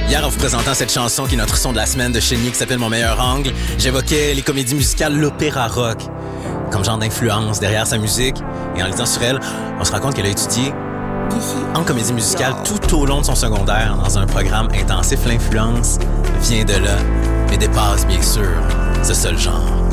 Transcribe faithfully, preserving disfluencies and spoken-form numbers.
Hier, en vous présentant cette chanson qui est notre son de la semaine de Chénier qui s'appelle Mon meilleur angle, j'évoquais les comédies musicales, l'opéra rock, comme genre d'influence derrière sa musique. Et en lisant sur elle, on se rend compte qu'elle a étudié en comédie musicale tout au long de son secondaire dans un programme intensif. L'influence vient de là, mais dépasse bien sûr ce seul genre.